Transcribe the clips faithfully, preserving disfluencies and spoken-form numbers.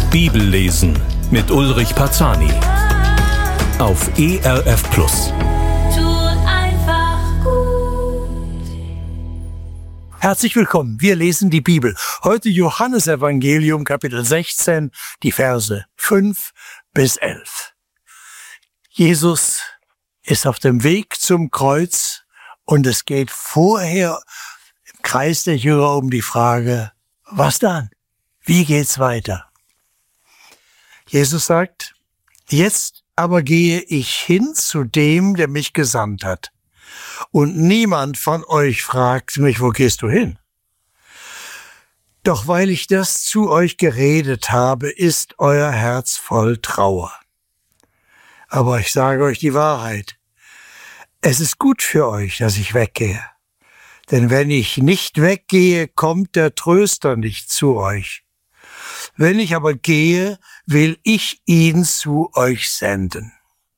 Bibellesen mit Ulrich Parzani auf E R F Plus. Tut einfach gut. Herzlich willkommen. Wir lesen die Bibel. Heute Johannesevangelium, Kapitel sechzehn, die Verse fünf bis elf. Jesus ist auf dem Weg zum Kreuz und es geht vorher im Kreis der Jünger um die Frage, was dann? Wie geht's weiter? Jesus sagt, jetzt aber gehe ich hin zu dem, der mich gesandt hat. Und niemand von euch fragt mich, wo gehst du hin? Doch weil ich das zu euch geredet habe, ist euer Herz voll Trauer. Aber ich sage euch die Wahrheit. Es ist gut für euch, dass ich weggehe. Denn wenn ich nicht weggehe, kommt der Tröster nicht zu euch. Wenn ich aber gehe, will ich ihn zu euch senden.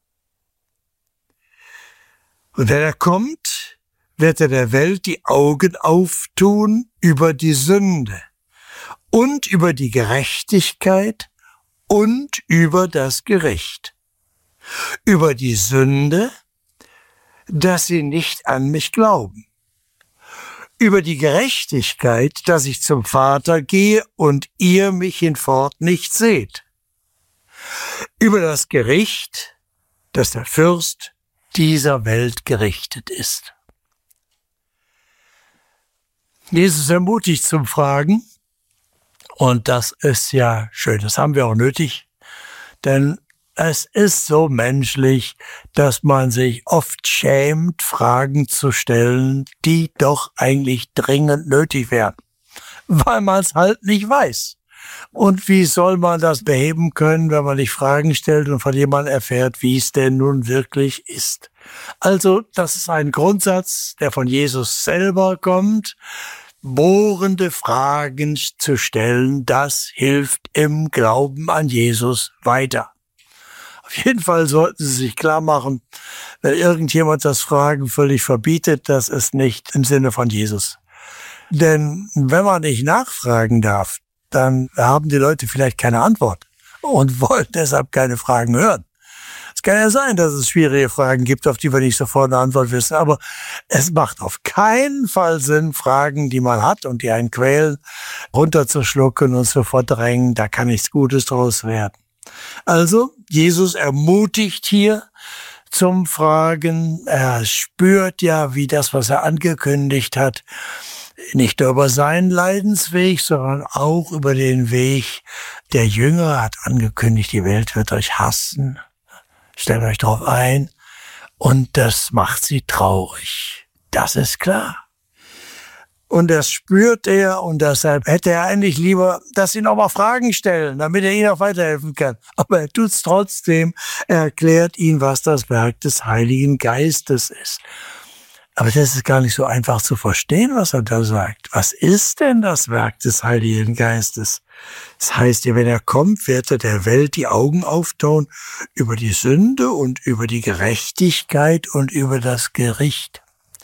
Und wenn er kommt, wird er der Welt die Augen auftun über die Sünde und über die Gerechtigkeit und über das Gericht. Über die Sünde, dass sie nicht an mich glauben. Über die Gerechtigkeit, dass ich zum Vater gehe und ihr mich hinfort nicht seht. Über das Gericht, dass der Fürst dieser Welt gerichtet ist. Jesus ermutigt zum Fragen, und das ist ja schön, das haben wir auch nötig, denn es ist so menschlich, dass man sich oft schämt, Fragen zu stellen, die doch eigentlich dringend nötig wären, weil man es halt nicht weiß. Und wie soll man das beheben können, wenn man nicht Fragen stellt und von jemandem erfährt, wie es denn nun wirklich ist? Also, das ist ein Grundsatz, der von Jesus selber kommt. Bohrende Fragen zu stellen, das hilft im Glauben an Jesus weiter. Auf jeden Fall sollten Sie sich klar machen, wenn irgendjemand das Fragen völlig verbietet, das ist nicht im Sinne von Jesus. Denn wenn man nicht nachfragen darf, dann haben die Leute vielleicht keine Antwort und wollen deshalb keine Fragen hören. Es kann ja sein, dass es schwierige Fragen gibt, auf die wir nicht sofort eine Antwort wissen, aber es macht auf keinen Fall Sinn, Fragen, die man hat und die einen quälen, runterzuschlucken und zu verdrängen. Da kann nichts Gutes draus werden. Also, Jesus ermutigt hier zum Fragen. Er spürt ja, wie das, was er angekündigt hat, nicht nur über seinen Leidensweg, sondern auch über den Weg der Jünger. Er hat angekündigt, die Welt wird euch hassen. Stellt euch darauf ein. Und das macht sie traurig. Das ist klar. Und das spürt er und deshalb hätte er eigentlich lieber, dass sie noch mal Fragen stellen, damit er ihnen auch weiterhelfen kann. Aber er tut es trotzdem. Er erklärt ihnen, was das Werk des Heiligen Geistes ist. Aber das ist gar nicht so einfach zu verstehen, was er da sagt. Was ist denn das Werk des Heiligen Geistes? Das heißt ja, wenn er kommt, wird er der Welt die Augen auftun über die Sünde und über die Gerechtigkeit und über das Gericht.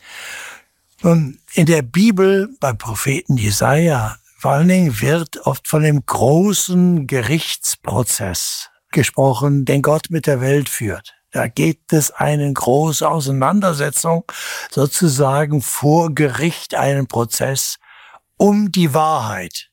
Und in der Bibel, beim Propheten Jesaja, vor allen Dingen wird oft von dem großen Gerichtsprozess gesprochen, den Gott mit der Welt führt. Da gibt es eine große Auseinandersetzung, sozusagen vor Gericht, einen Prozess um die Wahrheit,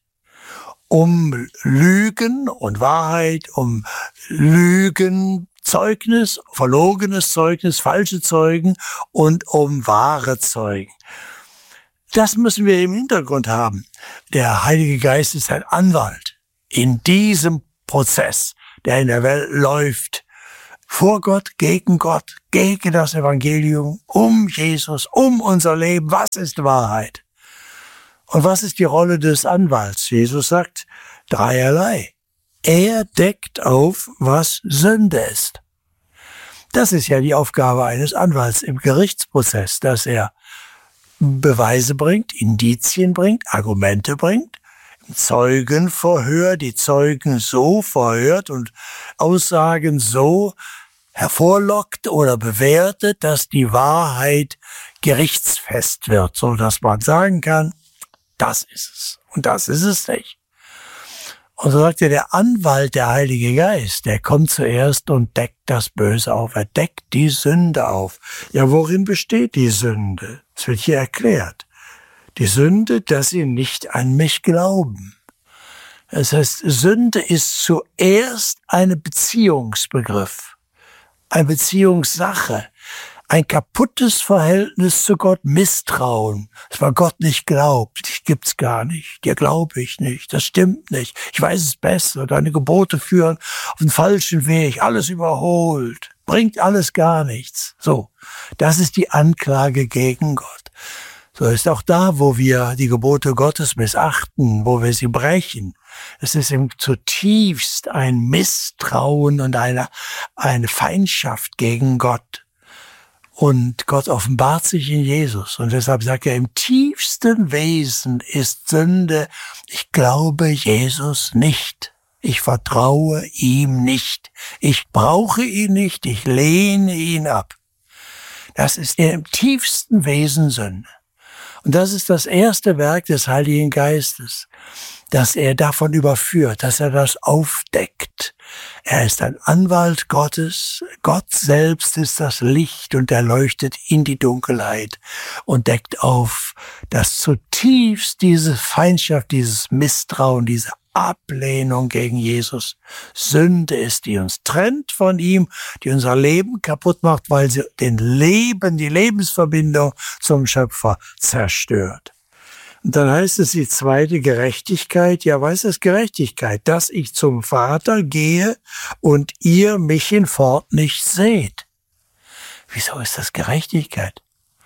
um Lügen und Wahrheit, um Lügen, Zeugnis, verlogenes Zeugnis, falsche Zeugen und um wahre Zeugen. Das müssen wir im Hintergrund haben. Der Heilige Geist ist ein Anwalt in diesem Prozess, der in der Welt läuft. Vor Gott, gegen Gott, gegen das Evangelium, um Jesus, um unser Leben. Was ist Wahrheit? Und was ist die Rolle des Anwalts? Jesus sagt dreierlei. Er deckt auf, was Sünde ist. Das ist ja die Aufgabe eines Anwalts im Gerichtsprozess, dass er Beweise bringt, Indizien bringt, Argumente bringt, im Zeugenverhör die Zeugen so verhört und Aussagen so hervorlockt oder bewertet, dass die Wahrheit gerichtsfest wird, so dass man sagen kann, das ist es und das ist es nicht. Und so sagt er, der Anwalt, der Heilige Geist, der kommt zuerst und deckt das Böse auf. Er deckt die Sünde auf. Ja, worin besteht die Sünde? Das wird hier erklärt. Die Sünde, dass sie nicht an mich glauben. Das heißt, Sünde ist zuerst ein Beziehungsbegriff, eine Beziehungssache. Ein kaputtes Verhältnis zu Gott, Misstrauen, dass man Gott nicht glaubt. Dich gibt's gar nicht, dir glaube ich nicht, das stimmt nicht. Ich weiß es besser, deine Gebote führen auf den falschen Weg, alles überholt, bringt alles gar nichts. So, das ist die Anklage gegen Gott. So ist auch da, wo wir die Gebote Gottes missachten, wo wir sie brechen. Es ist eben zutiefst ein Misstrauen und eine, eine Feindschaft gegen Gott. Und Gott offenbart sich in Jesus. Und deshalb sagt er, im tiefsten Wesen ist Sünde, ich glaube Jesus nicht. Ich vertraue ihm nicht. Ich brauche ihn nicht. Ich lehne ihn ab. Das ist im tiefsten Wesen Sünde. Und das ist das erste Werk des Heiligen Geistes, dass er davon überführt, dass er das aufdeckt. Er ist ein Anwalt Gottes. Gott selbst ist das Licht und er leuchtet in die Dunkelheit und deckt auf, dass zutiefst diese Feindschaft, dieses Misstrauen, diese Ablehnung gegen Jesus Sünde ist, die uns trennt von ihm, die unser Leben kaputt macht, weil sie den Leben, die Lebensverbindung zum Schöpfer zerstört. Und dann heißt es die zweite Gerechtigkeit. Ja, was ist Gerechtigkeit? Dass ich zum Vater gehe und ihr mich hinfort nicht seht. Wieso ist das Gerechtigkeit?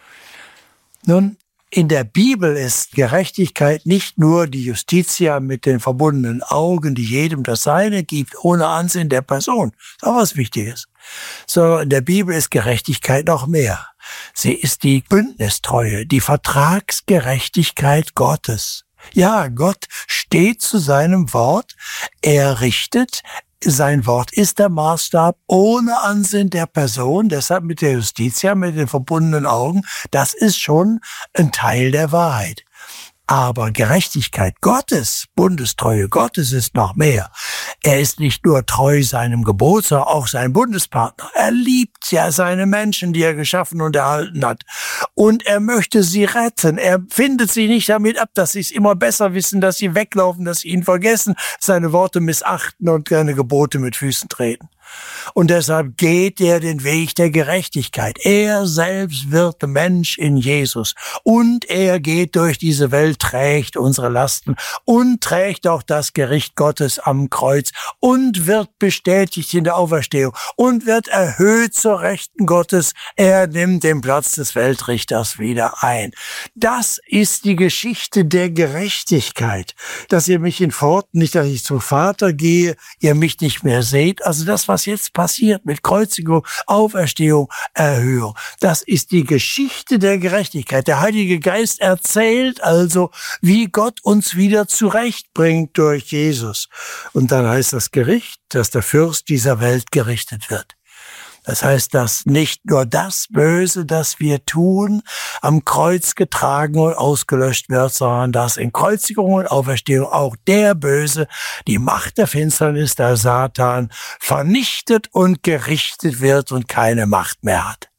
Nun, in der Bibel ist Gerechtigkeit nicht nur die Justitia mit den verbundenen Augen, die jedem das Seine gibt, ohne Ansehen der Person. Das ist auch was Wichtiges. Sondern in der Bibel ist Gerechtigkeit noch mehr. Sie ist die Bündnistreue, die Vertragsgerechtigkeit Gottes. Ja, Gott steht zu seinem Wort, er richtet, sein Wort ist der Maßstab ohne Ansehen der Person, deshalb mit der Justitia, mit den verbundenen Augen, das ist schon ein Teil der Wahrheit. Aber Gerechtigkeit Gottes, Bundestreue Gottes ist noch mehr. Er ist nicht nur treu seinem Gebot, sondern auch seinem Bundespartner. Er liebt ja seine Menschen, die er geschaffen und erhalten hat. Und er möchte sie retten. Er findet sie nicht damit ab, dass sie es immer besser wissen, dass sie weglaufen, dass sie ihn vergessen, seine Worte missachten und seine Gebote mit Füßen treten. Und deshalb geht er den Weg der Gerechtigkeit. Er selbst wird Mensch in Jesus. Und er geht durch diese Welt, trägt unsere Lasten und trägt auch das Gericht Gottes am Kreuz und wird bestätigt in der Auferstehung und wird erhöht zur Rechten Gottes. Er nimmt den Platz des Weltrichters wieder ein. Das ist die Geschichte der Gerechtigkeit. Dass ihr mich hinfort, nicht, dass ich zum Vater gehe, ihr mich nicht mehr seht. Also das, was jetzt passiert mit Kreuzigung, Auferstehung, Erhöhung. Das ist die Geschichte der Gerechtigkeit. Der Heilige Geist erzählt also, wie Gott uns wieder zurechtbringt durch Jesus. Und dann heißt das Gericht, dass der Fürst dieser Welt gerichtet wird. Das heißt, dass nicht nur das Böse, das wir tun, am Kreuz getragen und ausgelöscht wird, sondern dass in Kreuzigung und Auferstehung auch der Böse, die Macht der Finsternis, der Satan, vernichtet und gerichtet wird und keine Macht mehr hat.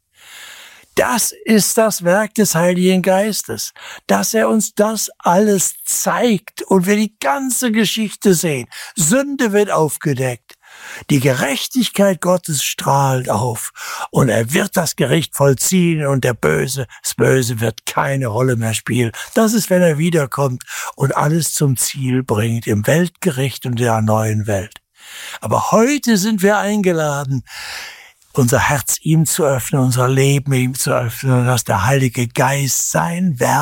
Das ist das Werk des Heiligen Geistes, dass er uns das alles zeigt und wir die ganze Geschichte sehen. Sünde wird aufgedeckt. Die Gerechtigkeit Gottes strahlt auf und er wird das Gericht vollziehen und der Böse, das Böse wird keine Rolle mehr spielen. Das ist, wenn er wiederkommt und alles zum Ziel bringt im Weltgericht und der neuen Welt. Aber heute sind wir eingeladen, unser Herz ihm zu öffnen, unser Leben ihm zu öffnen und dass der Heilige Geist sein Werk